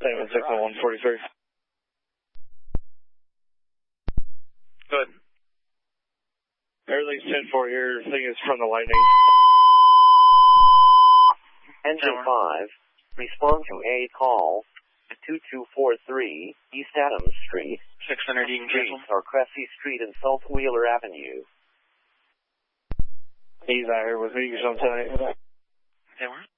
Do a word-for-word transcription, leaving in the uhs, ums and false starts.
seven six one forty-three. Good. Everything's ten four here. Thing is from the lightning. Engine five, respond to a call two two four three East Adams Street. six hundred Eaton Streets are Cressy Street and South Wheeler Avenue. He's out here with me, because I'm telling you. They were?